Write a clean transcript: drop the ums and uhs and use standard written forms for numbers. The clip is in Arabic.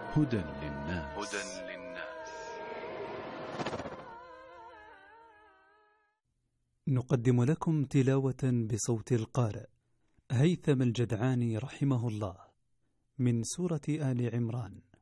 هدى للناس. نقدم لكم تلاوة بصوت القارئ هيثم الجدعاني رحمه الله من سورة آل عمران